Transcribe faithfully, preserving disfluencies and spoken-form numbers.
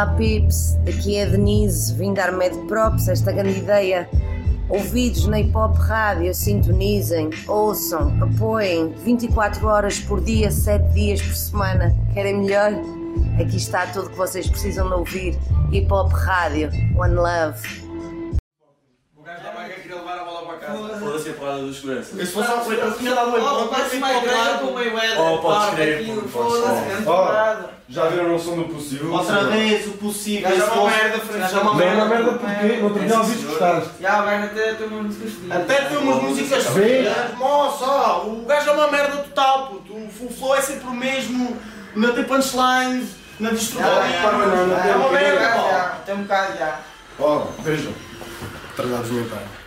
Olá Pips, daqui é a Denise, vim dar Med Props, esta grande ideia. Ouvidos na Hip Hop Rádio, sintonizem, ouçam, apoiem, vinte e quatro horas por dia, sete dias por semana. Querem melhor? Aqui está tudo que vocês precisam de ouvir. Hip Hop Rádio, One Love. O gajo da Maga queria levar a bola para casa. Foda-se a porrada dos seguranças. Se fosse ao Felipe, eu tinha dado ele. Oh, parece uma igreja com o Mayweather. Oh, podes parte crer, aquilo, podes foda-se, crer. grande Oh. parada. Já viram o som do possível? Outra vez, o possível. Gajo é uma esse merda, posto- Francisco. gajo é uma Não é uma merda merda. porque no outro dia ouvi que gostaste. Já, o gajo até tem umas músicas fodidas. Até tem umas músicas Sim. feias. Moça, o gajo é uma merda total, puto. O flow é sempre o mesmo. Não tem punchlines, não diz tudo Já, ali. já, não, não É tem uma o quê? merda, já, pá. já, tem um bocado já. Ó, vejam. Atrasados mentais.